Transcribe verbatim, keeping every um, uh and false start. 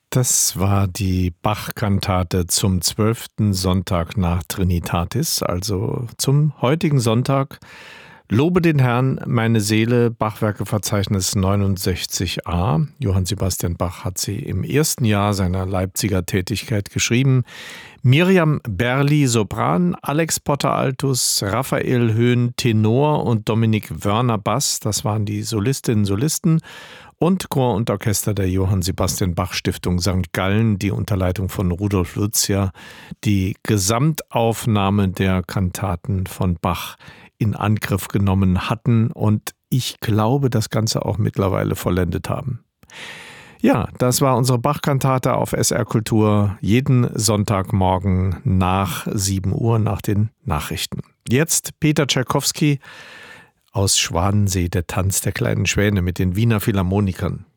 Das war die Bach-Kantate zum zwölften Sonntag nach Trinitatis, also zum heutigen Sonntag. Lobe den Herrn, meine Seele, Bachwerkeverzeichnis neunundsechzig a. Johann Sebastian Bach hat sie im ersten Jahr seiner Leipziger Tätigkeit geschrieben. Miriam Berli, Sopran, Alex Potter, Altus, Raphael Höhn, Tenor und Dominik Wörner, Bass. Das waren die Solistinnen und Solisten. Und Chor und Orchester der Johann Sebastian Bach Stiftung Sankt Gallen, die unter Leitung von Rudolf Lutzia die Gesamtaufnahme der Kantaten von Bach in Angriff genommen hatten und ich glaube, das Ganze auch mittlerweile vollendet haben. Ja, das war unsere Bach-Kantate auf S R Kultur, jeden Sonntagmorgen nach sieben Uhr nach den Nachrichten. Jetzt Peter Tschaikowski aus Schwanensee, der Tanz der kleinen Schwäne mit den Wiener Philharmonikern.